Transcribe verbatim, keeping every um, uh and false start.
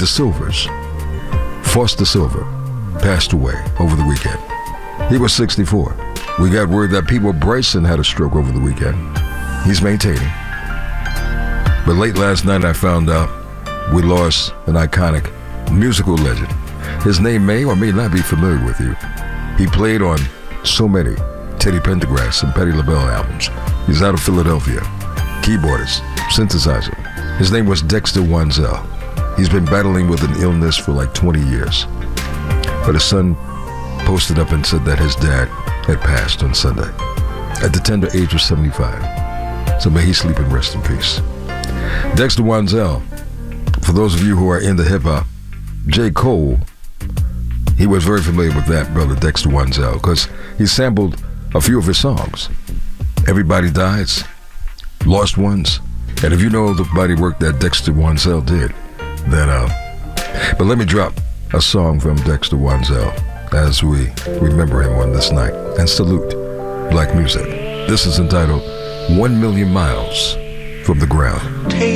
Silvers. Foster Silver passed away over the weekend. He was sixty-four. We got word that Peabo Bryson had a stroke over the weekend. He's maintaining. But late last night I found out we lost an iconic musical legend. His name may or may not be familiar with you. He played on so many Teddy Pendergrass and Patti LaBelle albums. He's out of Philadelphia. Keyboardist, synthesizer. His name was Dexter Wansel. He's been battling with an illness for like twenty years. But his son posted up and said that his dad had passed on Sunday at the tender age of seventy-five. So may he sleep and rest in peace. Dexter Wansel, for those of you who are into hip-hop, J. Cole, he was very familiar with that brother Dexter Wansel because he sampled a few of his songs. Everybody Dies, Lost Ones. And if you know the body work that Dexter Wansel did, then, uh, but let me drop a song from Dexter Wansel as we remember him on this night and salute black music. This is entitled One Million Miles from the Ground.